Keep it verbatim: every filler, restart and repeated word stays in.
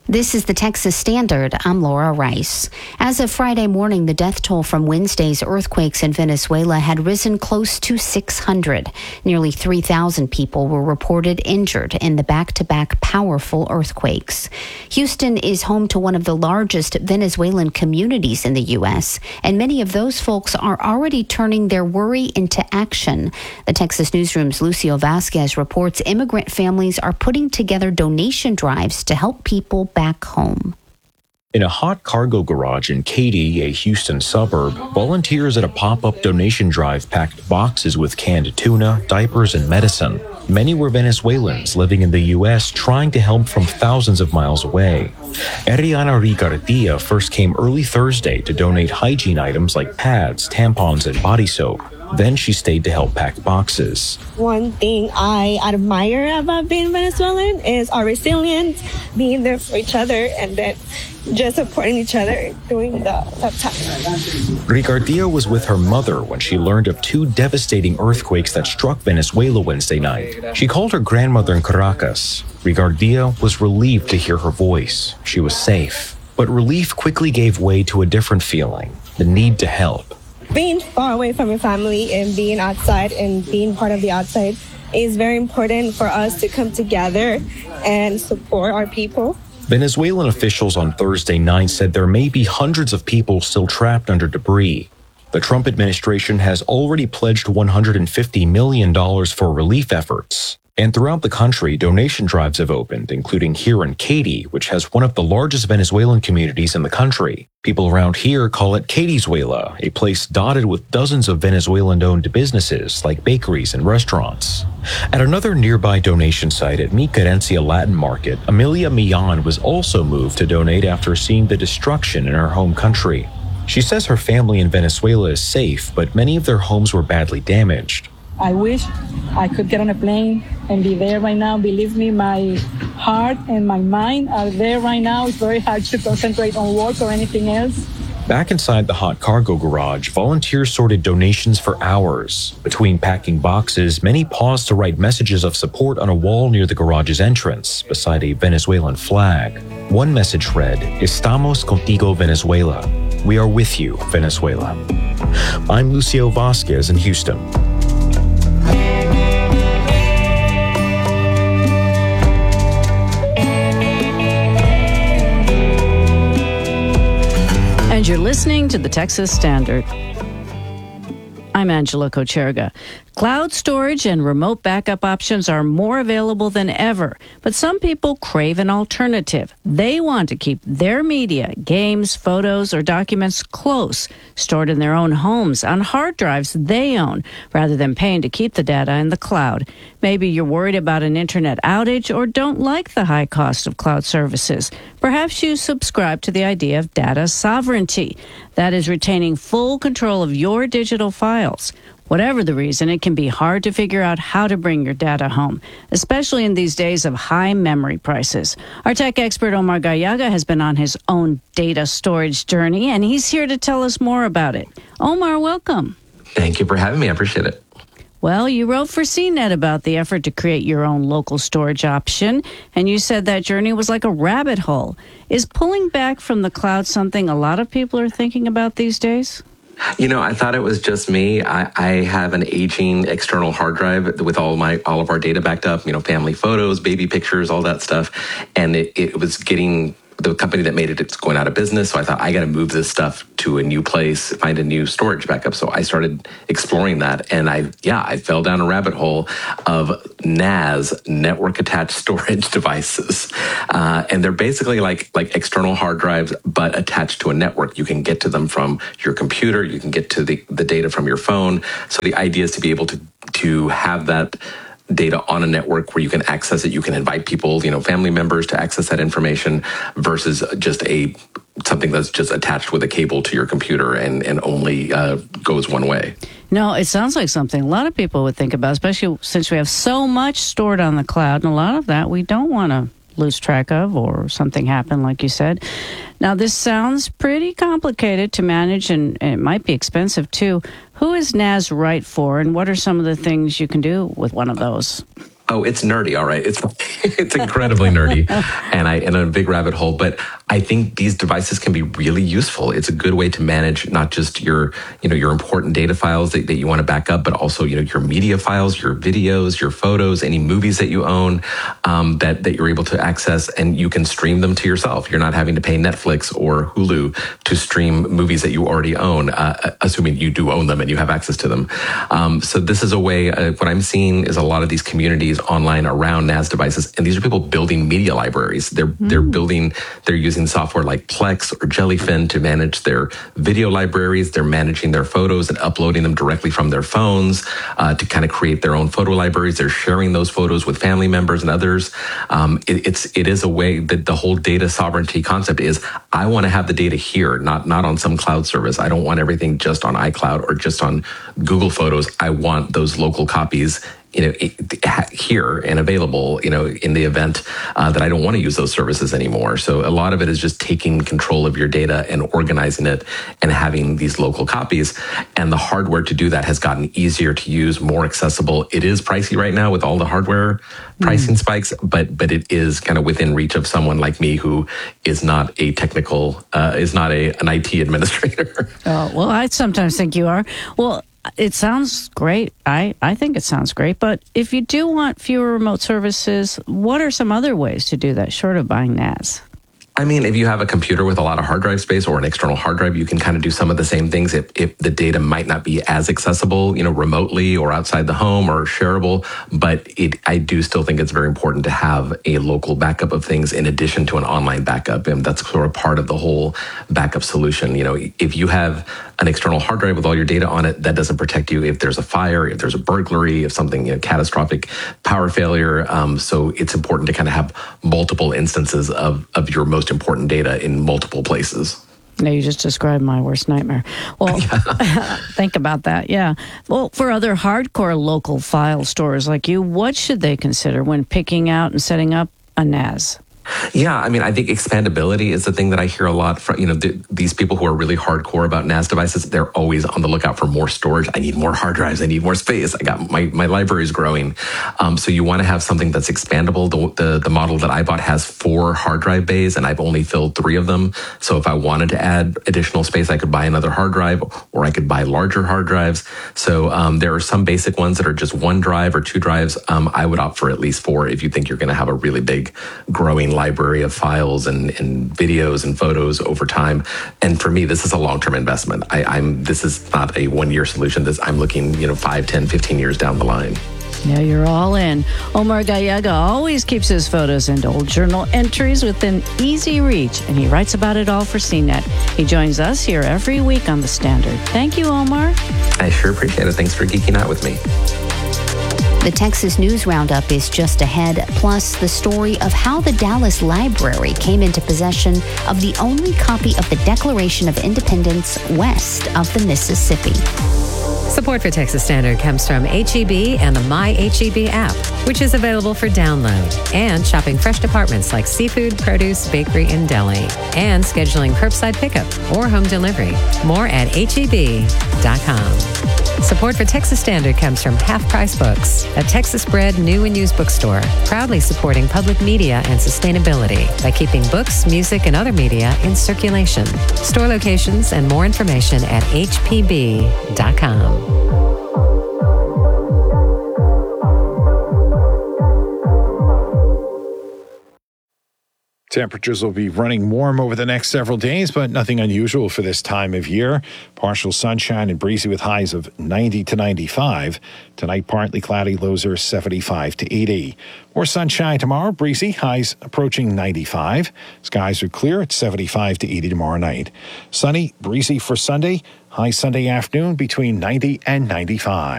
This is the Texas Standard. I'm Laura Rice. As of Friday morning, the death toll from Wednesday's earthquakes in Venezuela had risen close to six hundred. Nearly three thousand people were reported injured in the back-to-back powerful earthquakes. Houston is home to one of the largest Venezuelan communities in the U S, and many of those folks are already turning their worry into action. The Texas Newsroom's Lucio Vasquez reports immigrant families are putting together donation drives to help people back home. In a hot cargo garage in Katy, a Houston suburb, volunteers at a pop-up donation drive packed boxes with canned tuna, diapers, and medicine. Many were Venezuelans living in the U S trying to help from thousands of miles away. Ariana Ricardia first came early Thursday to donate hygiene items like pads, tampons, and body soap. Then she stayed to help pack boxes. One thing I admire about being Venezuelan is our resilience, being there for each other, and then just supporting each other during the tough times. Ricardia was with her mother when she learned of two devastating earthquakes that struck Venezuela Wednesday night. She called her grandmother in Caracas. Ricardia was relieved to hear her voice. She was safe. But relief quickly gave way to a different feeling, the need to help. Being far away from your family and being outside and being part of the outside is very important for us to come together and support our people. Venezuelan officials on Thursday night said there may be hundreds of people still trapped under debris. The Trump administration has already pledged one hundred fifty million dollars for relief efforts. And throughout the country, donation drives have opened, including here in Katy, which has one of the largest Venezuelan communities in the country. People around here call it Katyzuela, a place dotted with dozens of Venezuelan-owned businesses like bakeries and restaurants. At another nearby donation site at Mi Querencia Latin Market, Amelia Millan was also moved to donate after seeing the destruction in her home country. She says her family in Venezuela is safe, but many of their homes were badly damaged. I wish I could get on a plane and be there right now. Believe me, my heart and my mind are there right now. It's very hard to concentrate on work or anything else. Back inside the hot cargo garage, volunteers sorted donations for hours. Between packing boxes, many paused to write messages of support on a wall near the garage's entrance, beside a Venezuelan flag. One message read, "Estamos contigo, Venezuela." We are with you, Venezuela. I'm Lucio Vasquez in Houston. And you're listening to the Texas Standard. I'm Angela Kocherga. Cloud storage and remote backup options are more available than ever, but some people crave an alternative. They want to keep their media, games, photos, or documents close, stored in their own homes on hard drives they own, rather than paying to keep the data in the cloud. Maybe you're worried about an internet outage or don't like the high cost of cloud services. Perhaps you subscribe to the idea of data sovereignty. That is retaining full control of your digital files. Whatever the reason, it can be hard to figure out how to bring your data home, especially in these days of high memory prices. Our tech expert Omar Gallaga has been on his own data storage journey, and he's here to tell us more about it. Omar, welcome. Thank you for having me. I appreciate it. Well, you wrote for C net about the effort to create your own local storage option, and you said that journey was like a rabbit hole. Is pulling back from the cloud something a lot of people are thinking about these days? You know, I thought it was just me. I, I have an aging external hard drive with all my all of our data backed up, you know, family photos, baby pictures, all that stuff. And it, it was getting, the company that made it, it's going out of business. So I thought, I got to move this stuff to a new place, find a new storage backup. So I started exploring that. And I, yeah, I fell down a rabbit hole of N A S, network attached storage devices. Uh, and they're basically like, like external hard drives, but attached to a network. You can get to them from your computer. You can get to the, the data from your phone. So the idea is to be able to, to have that data on a network where you can access it. You can invite people, you know, family members to access that information versus just a something that's just attached with a cable to your computer and, and only uh, goes one way. No, it sounds like something a lot of people would think about, especially since we have so much stored on the cloud, and a lot of that we don't want to lose track of or something happen, like you said. Now, this sounds pretty complicated to manage, and, and it might be expensive, too. Who is N A S right for, and what are some of the things you can do with one of those? Oh, it's nerdy, all right. It's it's incredibly nerdy, and I and a big rabbit hole. But I think these devices can be really useful. It's a good way to manage not just your you know your important data files that, that you want to back up, but also you know your media files, your videos, your photos, any movies that you own um, that that you're able to access, and you can stream them to yourself. You're not having to pay Netflix or Hulu to stream movies that you already own, uh, assuming you do own them and you have access to them. Um, so this is a way. Uh, what I'm seeing is a lot of these communities online around N A S devices, and these are people building media libraries. They're mm. they're building, they're using software like Plex or Jellyfin to manage their video libraries. They're managing their photos and uploading them directly from their phones uh, to kind of create their own photo libraries. They're sharing those photos with family members and others. Um, it, it's it is a way that the whole data sovereignty concept is. I want to have the data here, not not on some cloud service. I don't want everything just on iCloud or just on Google Photos. I want those local copies, you know, here and available, you know, in the event uh, that I don't want to use those services anymore. So a lot of it is just taking control of your data and organizing it and having these local copies. And the hardware to do that has gotten easier to use, more accessible. It is pricey right now with all the hardware pricing mm. spikes, but but it is kind of within reach of someone like me who is not a technical, uh, is not a an I T administrator. Oh, well, I sometimes think you are. Well, it sounds great. I, I think it sounds great. But if you do want fewer remote services, what are some other ways to do that short of buying N A S? I mean, if you have a computer with a lot of hard drive space or an external hard drive, you can kind of do some of the same things if, if the data might not be as accessible, you know, remotely or outside the home or shareable. But it, I do still think it's very important to have a local backup of things in addition to an online backup. And that's sort of part of the whole backup solution. You know, if you have an external hard drive with all your data on it, that doesn't protect you if there's a fire, if there's a burglary, if something, you know, catastrophic power failure. Um, so it's important to kind of have multiple instances of, of your most important data in multiple places. No, you just described my worst nightmare. Well, think about that. Yeah. Well, for other hardcore local file stores like you, what should they consider when picking out and setting up a N A S? Yeah, I mean, I think expandability is the thing that I hear a lot from, you know, th- these people who are really hardcore about N A S devices. They're always on the lookout for more storage. I need more hard drives. I need more space. I got my, my library is growing. Um, so you want to have something that's expandable. The, the, the model that I bought has four hard drive bays and I've only filled three of them. So if I wanted to add additional space, I could buy another hard drive or I could buy larger hard drives. So um, there are some basic ones that are just one drive or two drives. Um, I would opt for at least four if you think you're going to have a really big growing library of files and, and videos and photos over time. And for me, this is a long-term investment. I, I'm this is not a one-year solution. This I'm looking, you know, five, ten, fifteen years down the line. Yeah, you're all in. Omar Gallaga always keeps his photos and old journal entries within easy reach, and he writes about it all for C net. He joins us here every week on The Standard. Thank you, Omar. I sure appreciate it. Thanks for geeking out with me. The Texas News Roundup is just ahead, plus the story of how the Dallas Library came into possession of the only copy of the Declaration of Independence west of the Mississippi. Support for Texas Standard comes from H E B and the My H E B app, which is available for download, and shopping fresh departments like seafood, produce, bakery, and deli, and scheduling curbside pickup or home delivery. More at H E B dot com. Support for Texas Standard comes from Half Price Books, a Texas-bred new and used bookstore, proudly supporting public media and sustainability by keeping books, music, and other media in circulation. Store locations and more information at H P B dot com. Temperatures will be running warm over the next several days, but nothing unusual for this time of year. Partial sunshine and breezy with highs of ninety to ninety-five. Tonight, partly cloudy, lows are seventy-five to eighty. More sunshine tomorrow, breezy, highs approaching ninety-five. Skies are clear at seventy-five to eighty tomorrow night. Sunny, breezy for Sunday, high Sunday afternoon between ninety and ninety-five.